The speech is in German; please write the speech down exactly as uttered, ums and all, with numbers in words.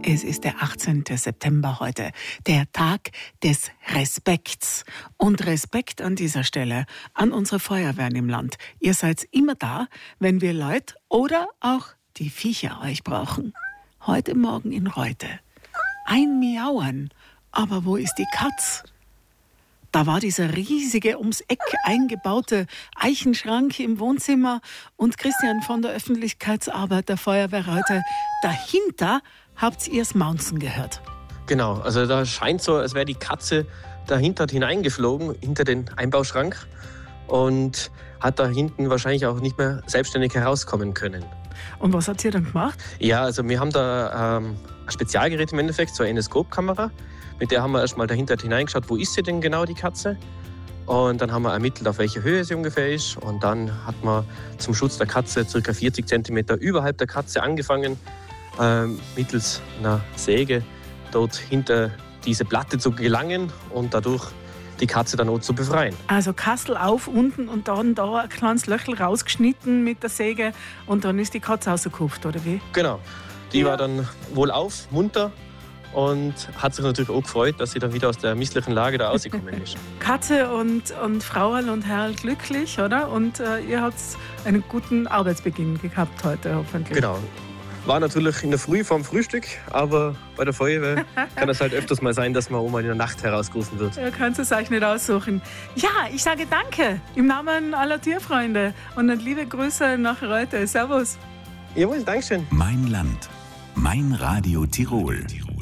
Es ist der achtzehnte September heute, der Tag des Respekts. Und Respekt an dieser Stelle an unsere Feuerwehren im Land. Ihr seid immer da, wenn wir Leute oder auch die Viecher euch brauchen. Heute Morgen in Reute. Ein Miauen. Aber wo ist die Katz? Da war dieser riesige, ums Eck eingebaute Eichenschrank im Wohnzimmer und Christian von der Öffentlichkeitsarbeit der Feuerwehr Reute. Dahinter habt ihr das Maunzen gehört. Genau, also da scheint so, als wäre die Katze dahinter hineingeflogen, hinter den Einbauschrank und hat da hinten wahrscheinlich auch nicht mehr selbstständig herauskommen können. Und was habt ihr dann gemacht? Ja, also wir haben da ähm, ein Spezialgerät im Endeffekt, so eine Endoskopkamera. Mit der haben wir erstmal dahinter hineingeschaut, wo ist sie denn genau, die Katze? Und dann haben wir ermittelt, auf welche Höhe sie ungefähr ist. Und dann hat man zum Schutz der Katze ca. vierzig Zentimeter überhalb der Katze angefangen, ähm, mittels einer Säge dort hinter diese Platte zu gelangen und dadurch die Katze dann auch zu befreien. Also Kastel auf unten und dann da ein kleines Löchel rausgeschnitten mit der Säge und dann ist die Katze rausgekupft, oder wie? Genau. Die Ja. war dann wohlauf, munter und hat sich natürlich auch gefreut, dass sie dann wieder aus der misslichen Lage da rausgekommen ist. Katze und, und Frauerl und Herrl glücklich, oder? Und äh, ihr habt einen guten Arbeitsbeginn gehabt heute, hoffentlich. Genau. War natürlich in der Früh vorm Frühstück, aber bei der Feuerwehr kann es halt öfters mal sein, dass man auch mal in der Nacht herausgerufen wird. Ihr könnt es euch nicht aussuchen. Ja, ich sage danke im Namen aller Tierfreunde und liebe Grüße nach Reute. Servus. Jawohl, Dankeschön. Mein Land. Mein Radio Tirol.